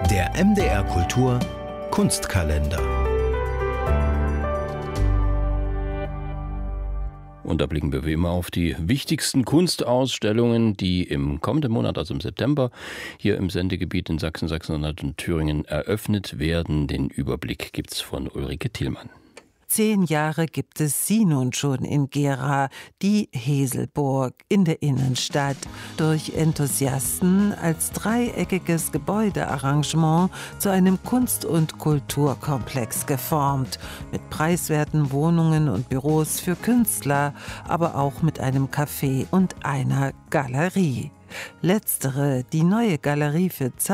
Der MDR Kultur Kunstkalender. Und da blicken wir wie immer auf die wichtigsten Kunstausstellungen, die im kommenden Monat, also im September, hier im Sendegebiet in Sachsen, Sachsen-Anhalt und Thüringen eröffnet werden. Den Überblick gibt's von Ulrike Thielmann. 10 Jahre gibt es sie nun schon in Gera, die Heselburg in der Innenstadt. Durch Enthusiasten als dreieckiges Gebäudearrangement zu einem Kunst- und Kulturkomplex geformt. Mit preiswerten Wohnungen und Büros für Künstler, aber auch mit einem Café und einer Galerie. Letztere, die neue Galerie für